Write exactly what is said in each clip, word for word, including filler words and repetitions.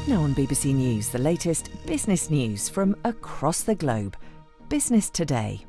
Now on B B C News, the latest business news from across the globe. Business Today.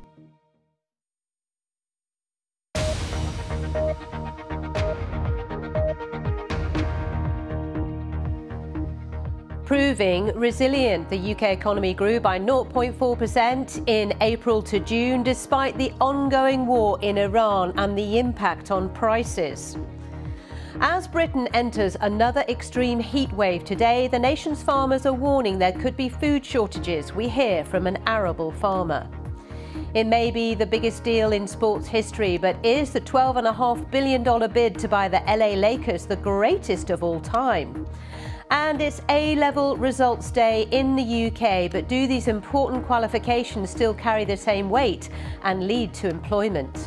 Proving resilient, the U K economy grew by zero point four percent in April to June, despite the ongoing war in Iran and the impact on prices. As Britain enters another extreme heat wave today, the nation's farmers are warning there could be food shortages. We hear from an arable farmer. It may be the biggest deal in sports history, but is the twelve point five billion dollars bid to buy the L A Lakers the greatest of all time? And it's A-level results day in the U K, but do these important qualifications still carry the same weight and lead to employment?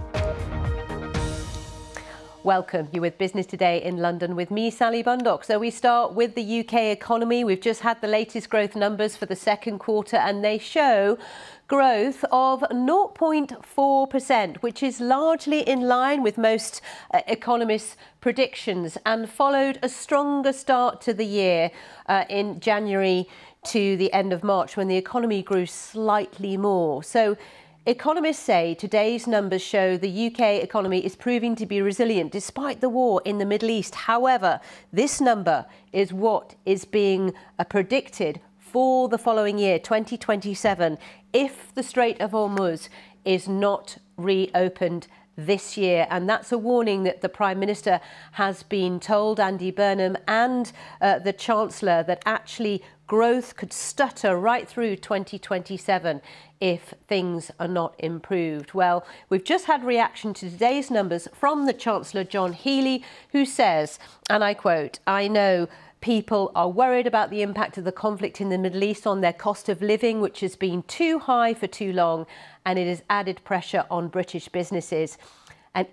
Welcome. You're with Business Today in London with me, Sally Bundock. So we start with the U K economy. We've just had the latest growth numbers for the second quarter, and they show growth of zero point four percent, which is largely in line with most uh, economists' predictions, and followed a stronger start to the year uh, in January to the end of March, when the economy grew slightly more. So economists say today's numbers show the U K economy is proving to be resilient despite the war in the Middle East. However, this number is what is being uh, predicted for the following year, twenty twenty-seven, if the Strait of Hormuz is not reopened this year. And that's a warning that the Prime Minister has been told, Andy Burnham, and uh, the Chancellor, that actually growth could stutter right through twenty twenty-seven if things are not improved. Well, we've just had reaction to today's numbers from the Chancellor, John Healey, who says, and I quote, "I know people are worried about the impact of the conflict in the Middle East on their cost of living, which has been too high for too long, and it has added pressure on British businesses." And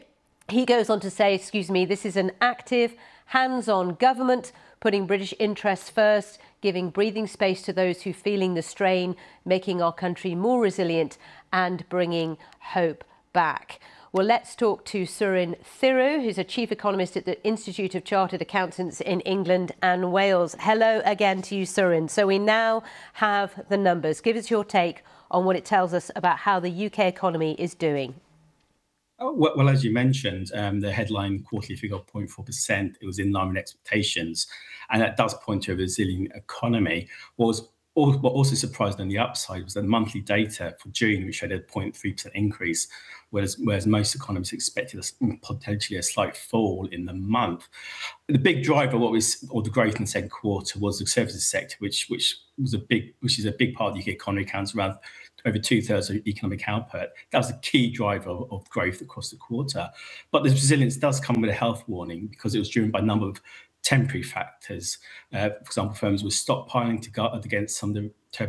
he goes on to say, excuse me, "This is an active, hands-on government, putting British interests first, giving breathing space to those who are feeling the strain, making our country more resilient and bringing hope back." Well, let's talk to Surin Thiru, who's a chief economist at the Institute of Chartered Accountants in England and Wales. Hello again to you, Surin. So we now have the numbers. Give us your take on what it tells us about how the U K economy is doing. Oh, well, well, as you mentioned, um, the headline quarterly figure of zero point four percent, it was in line with expectations. And that does point to a resilient economy. What was what also surprised on the upside was the monthly data for June, which showed a zero point three percent increase, whereas, whereas most economists expected a, potentially a slight fall in the month. The big driver, what was, or the growth in the second quarter, was the services sector, which which was a big, which is a big part of the U K economy, accounts around over two thirds of economic output. That was the key driver of, of growth across the quarter. But this resilience does come with a health warning, because it was driven by a number of temporary factors. Uh, for example, firms were stockpiling to guard against some of the